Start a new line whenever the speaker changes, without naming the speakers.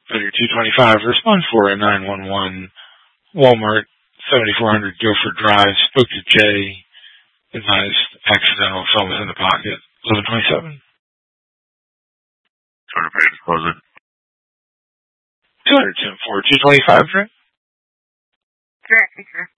Fender 225, respond for a 911, Walmart, 7400 Guilford Drive, spoke to Jay, advised accidental film was in the pocket, 1127.
200 pages, close it.
210 for 225, right?
Correct, sir.